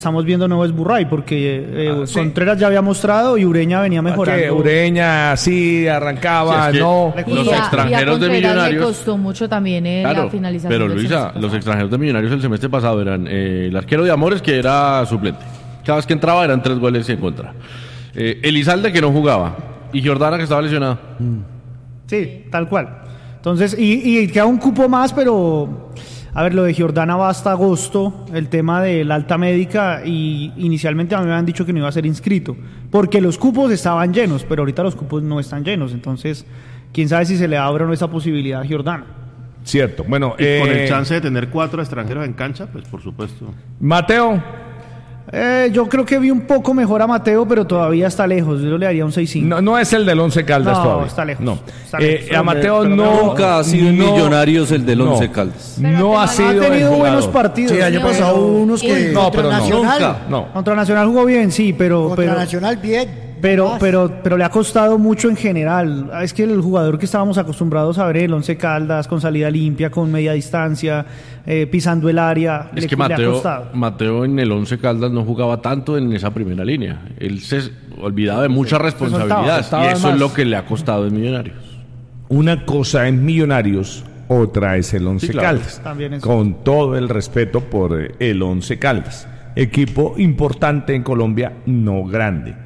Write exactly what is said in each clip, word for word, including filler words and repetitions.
estamos viendo no es Burray, porque eh, ah, sí. Contreras ya había mostrado y Ureña venía mejorando. Okay, Ureña sí arrancaba, sí, es no. Y los a, extranjeros y a de Millonarios. le costó mucho también eh, claro, la finalización. Pero Luisa, los extranjeros de Millonarios el semestre pasado eran eh, el arquero de Amores, que era suplente. Cada vez que entraba eran tres goles en contra. Eh, Elizalde, que no jugaba. Y Jordana, que estaba lesionada. Sí, tal cual. Entonces, y, y queda un cupo más, pero... A ver, lo de Jordana va hasta agosto, el tema de la alta médica, y inicialmente a mí me habían dicho que no iba a ser inscrito, porque los cupos estaban llenos, pero ahorita los cupos no están llenos, entonces, quién sabe si se le abre o no esa posibilidad a Jordana. Cierto, bueno... Y eh, con el chance de tener cuatro extranjeros en cancha, pues por supuesto. Mateo... Eh, yo creo que vi un poco mejor a Mateo, pero todavía está lejos. Yo le daría un seis cinco. No, no es el del Once Caldas no, todavía. Está lejos. No, está lejos. Eh, a Mateo pero no... Nunca ha sido no, Millonarios el del no, Once Caldas. No ha sido Ha tenido buenos partidos. Sí, año pasado unos que... No, pero no. Nacional. No. Contra Nacional jugó bien, sí, pero... Contra pero, Nacional bien. Pero, pero, pero le ha costado mucho en general. Es que el jugador que estábamos acostumbrados a ver, el Once Caldas, con salida limpia, con media distancia, eh, pisando el área, es le, que le ha Mateo, costado. Mateo en el Once Caldas no jugaba tanto en esa primera línea. Él se olvidaba de mucha responsabilidad y eso más. Es lo que le ha costado en Millonarios. Una cosa en Millonarios, otra es el Once sí, claro. Caldas. Con todo el respeto por el Once Caldas. Equipo importante en Colombia, no grande.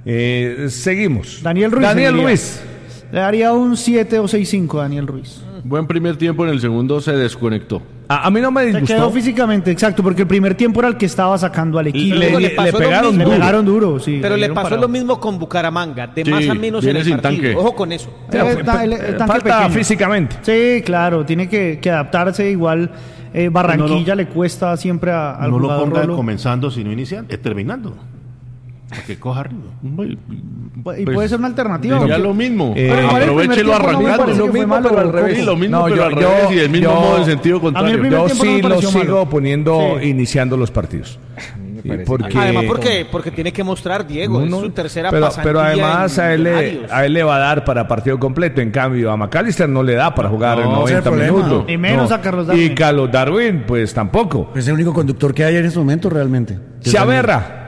Eh, seguimos. Daniel Ruiz. Daniel Ruiz. Le daría un siete o seis cinco a Daniel Ruiz. Buen primer tiempo, en el segundo se desconectó. A, a mí no me disgustó. Se quedó físicamente, exacto, porque el primer tiempo era el que estaba sacando al equipo. Le, le, le, le pegaron duro. Le pegaron duro, sí. Pero le pasó parado. lo mismo con Bucaramanga, de sí, más a menos en el sin partido. Tanque. Ojo con eso. Eh, el, el, el Falta pequeño. Físicamente. Sí, claro, tiene que, que adaptarse igual. Eh, Barranquilla no lo, le cuesta siempre a, al no jugador. No lo ponga Rolo. comenzando, sino iniciando, eh, terminando. Para que coja ritmo. Y pues, puede ser una alternativa. Ya lo mismo. Eh, Aprovechelo arrancando. No lo mismo, pero al revés. Sí, lo mismo, no, pero yo, al revés yo, y el mismo yo, modo en sentido contrario. Yo sí no lo sigo malo. poniendo sí. iniciando los partidos. Porque, además, porque, porque tiene que mostrar, Diego, no, no, es su tercera pero, pasantía. Pero además a él, le, a él le va a dar para partido completo. En cambio, a McAllister no le da para jugar no, noventa minutos. Ni menos no. a Carlos Darwin. Y Carlos Darwin, pues tampoco. Es el único conductor que hay en este momento realmente. Chaverra.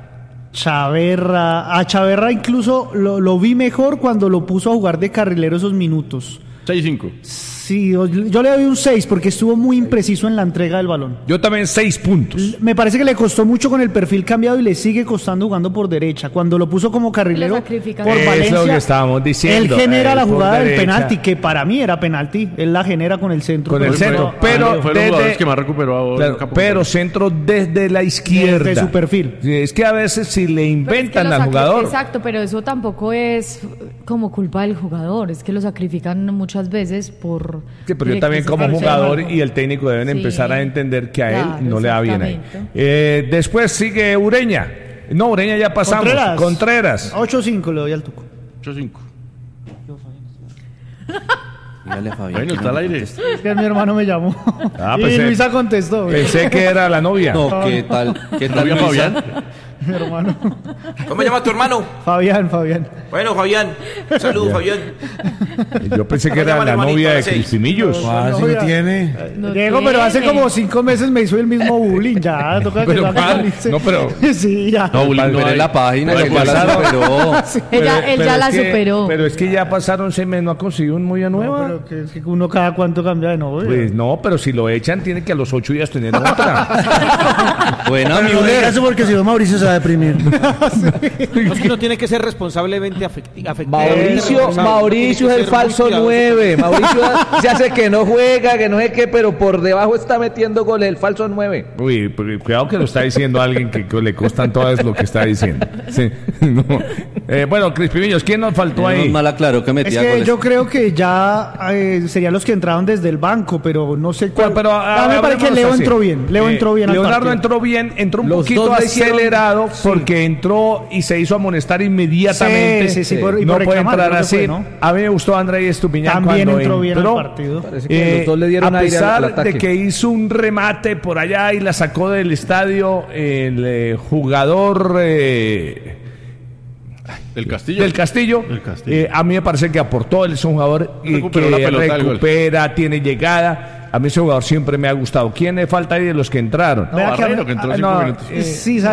Chaverra. A Chaverra incluso lo, lo vi mejor cuando lo puso a jugar de carrilero esos minutos. seis cinco. Sí, yo le doy un seis porque estuvo muy impreciso en la entrega del balón. Yo también seis puntos. Me parece que le costó mucho con el perfil cambiado y le sigue costando jugando por derecha. Cuando lo puso como carrilero por Valencia, es lo que estábamos diciendo. Él genera eh, la jugada del derecha. penalti, que para mí era penalti. Él la genera con el centro. Con el centro, pero fue desde, los que más recuperó ahora, claro, pero centro desde la izquierda. Desde su perfil. Es que a veces si le inventan es que al jugador. Exacto, pero eso tampoco es como culpa del jugador. Es que lo sacrifican muchas veces por... Sí, pero yo también como jugador y el técnico deben sí, empezar a entender que a claro, él no le va bien ahí. Eh, después sigue Ureña. No, Ureña ya pasamos. Contreras. Contreras. ocho cinco le doy al Tuco. ocho cinco. Dígale a Fabián. Bueno, está al aire. Es que mi hermano me llamó. Ah, y pensé, Luisa contestó. Pensé que era la novia. No, ¿qué tal? ¿Qué tal, Luisa? Fabián? Mi hermano. ¿Cómo se llama tu hermano? Fabián, Fabián. Bueno, Fabián. Saludos, Fabián. Yo pensé que era la novia de Crispimillos. Ah, sí lo tiene. No Diego, tiene. Pero hace como cinco meses me hizo el mismo bullying. Ya, toca que pero, lo ¿cuál? No, pero... Sí, ya. No, bullying no hay. La página no, ya la superó. Sí. Pero, Ella, él ya la que, superó. Pero es que ya pasaron seis meses, no ha conseguido una novia nueva. No, pero que es que uno cada cuánto cambia de novia. Pues no, pero si lo echan, tiene que a los ocho días tener otra. Buena, no, Müller. Eso porque si no, Mauricio se va a deprimir. No, es que uno tiene que ser responsablemente afectivo. Mauricio, Mauricio es el falso nueve. Mauricio se hace que no juega, que no sé qué, pero por debajo está metiendo goles, el falso nueve. Uy, cuidado que lo está diciendo alguien que, que le costan todas lo que está diciendo. Sí, no. eh, bueno, Crispimillos, ¿quién nos faltó ahí? Mal claro que metía es que goles. yo creo que ya eh, serían los que entraron desde el banco, pero no sé cuál. Pero, pero a mí me parece que Leo así. entró bien. Leo eh, entró bien. Leonardo al entró bien, entró un los poquito acelerado hicieron... porque entró y se hizo amonestar inmediatamente. Sí, sí, sí, por, y no por puede entrar así. Fue, ¿no? A mí me gustó André Estupiñán también cuando entró bien entró, al partido. Eh, los dos le dieron a pesar al, al de que hizo un remate por allá y la sacó del estadio el eh, jugador eh, del Castillo. Del Castillo. El Castillo. Eh, a mí me parece que aportó. Él es un jugador eh, que la pelota, recupera, tiene llegada. A mí ese jugador siempre me ha gustado. ¿Quién le falta ahí de los que entraron? No, Barreiro, que entró cinco minutos. Eh, sí,